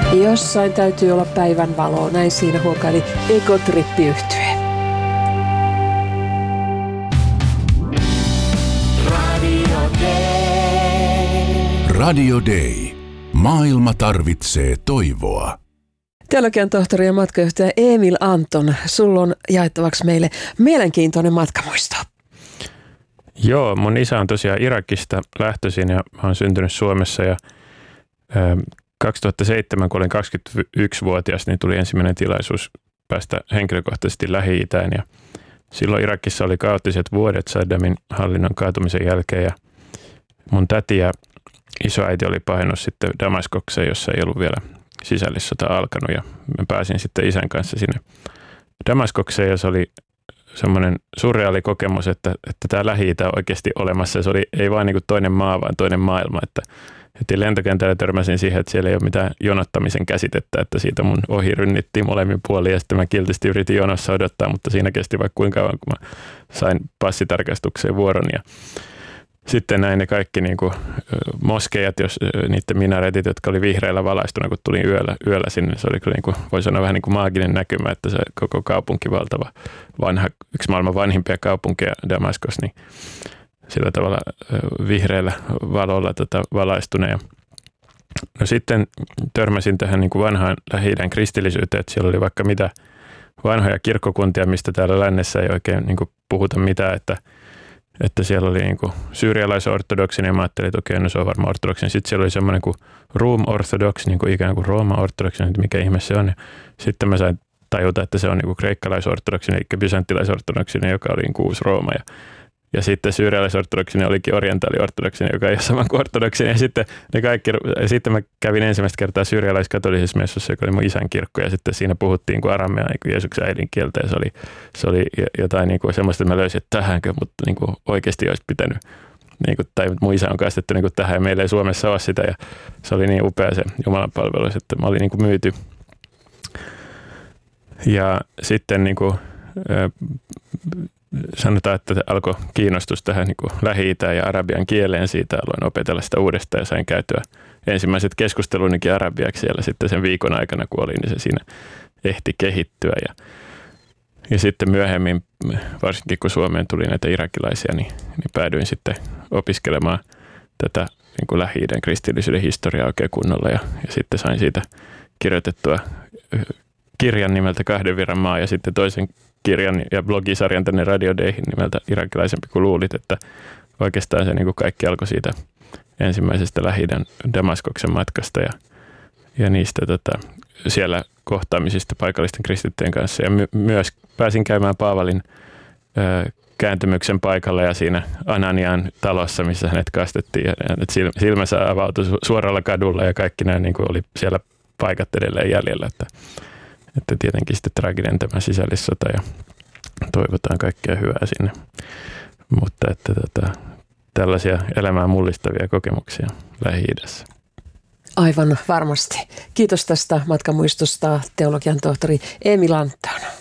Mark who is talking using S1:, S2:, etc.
S1: Jossain täytyy olla päivän valoa, näin siinä huokaili Ecotrip-yhtye.
S2: Radio Day. Maailma tarvitsee toivoa.
S1: Teologian tohtori ja matkajohtaja Emil Anton, sulla on jaettavaksi meille mielenkiintoinen matkamuisto.
S3: Joo, mun isä on tosiaan Irakista lähtöisin ja mä oon syntynyt Suomessa ja 2007, kun olin 21-vuotias, niin tuli ensimmäinen tilaisuus päästä henkilökohtaisesti Lähi-Itään ja silloin Irakissa oli kaoottiset vuodet Saddamin hallinnon kaatumisen jälkeen ja mun täti ja isoäiti oli pahenut sitten Damaskokseen, jossa ei ollut vielä sisällissota alkanut ja mä pääsin sitten isän kanssa sinne Damaskokseen ja se oli semmoinen surreaali kokemus, että tämä Lähi-Itä on oikeasti olemassa ja se oli ei vain niin kuin toinen maa, vaan toinen maailma, että heti lentokentällä törmäsin siihen, että siellä ei ole mitään jonottamisen käsitettä, että siitä mun ohi rynnittiin molemmin puolin ja sitten mä kiltisti yritin jonossa odottaa, mutta siinä kesti vaikka kuinka kauan, kun mä sain passitarkastukseen vuoron ja sitten näin ne kaikki niin kuin moskeijat, jos niiden minaretit, jotka oli vihreällä valaistuna, kun tulin yöllä sinne. Se oli kyllä, niin kuin, voi sanoa vähän niin kuin maaginen näkymä, että se koko kaupunki, valtava vanha, yksi maailman vanhimpia kaupunkeja Damaskos, niin sillä tavalla vihreällä valolla valaistuna. No sitten törmäsin tähän niin kuin vanhaan Lähi-idän kristillisyyteen, että siellä oli vaikka mitä vanhoja kirkkokuntia, mistä täällä lännessä ei oikein niin kuin puhuta mitään, että siellä oli niin kuin syyrialais-ortodoksinen ja mä ajattelin, että okei, no se on varmaan ortodoksinen. Sitten siellä oli semmoinen kuin Rum-ortodoks, niin kuin ikään kuin Rooma-ortodoksinen, että mikä ihme se on. Ja sitten mä sain tajuta, että se on niin kuin kreikkalais-ortodoksinen, eli bysanttilais-ortodoksinen, joka oli niin kuin uusi Rooma. Ja sitten syyrialais-ortodoksinen olikin orientaali-ortodoksinen, joka ei ole sama kuin ortodoksinen. Ja sitten mä kävin ensimmäistä kertaa syyrialais-katolisessa messussa, joka oli mun isän kirkko. Ja sitten siinä puhuttiin kuin aramea, niin kuin Jeesuksen äidinkieltä. Ja se oli jotain niin kuin semmoista, että mä löysin, että tähänkö, mutta niin kuin oikeasti olisi pitänyt. Niin kuin, tai mun isä on kastettu niin kuin tähän ja meillä ei Suomessa ole sitä. Ja se oli niin upea se Jumalan palvelus, että mä olin niin kuin myyty. Ja sitten niin kuin, sanotaan, että alkoi kiinnostus tähän niin kuin Lähi-Itään ja arabian kieleen. Siitä aloin opetella sitä uudestaan ja sain käytyä ensimmäiset keskustelunikin arabiaksi siellä sitten sen viikon aikana, kun olin, niin se siinä ehti kehittyä. Ja sitten myöhemmin, varsinkin kun Suomeen tuli näitä irakilaisia, niin päädyin sitten opiskelemaan tätä niin kuin Lähi-idän kristillisyyden historiaa oikein kunnolla. Ja sitten sain siitä kirjoitettua kirjan nimeltä Kahden virran maa ja sitten toisen kirjan ja blogisarjan tänne Radio Dayhin nimeltä Irakilaisempi kuin luulit, että oikeastaan se niin kuin kaikki alkoi siitä ensimmäisestä Lähi-idän Damaskoksen matkasta ja niistä siellä kohtaamisista paikallisten kristittyjen kanssa. Ja myös pääsin käymään Paavalin kääntymyksen paikalla ja siinä Ananian talossa, missä hänet kastettiin ja silmänsä avautui suoralla kadulla ja kaikki nämä niin kuin oli siellä paikat edelleen jäljellä, että tietenkin sitten traaginen tämä sisällissota ja toivotaan kaikkea hyvää sinne. Mutta että tällaisia elämää mullistavia kokemuksia Lähi-idässä.
S1: Aivan varmasti. Kiitos tästä matkamuistosta teologian tohtori Emil Anton.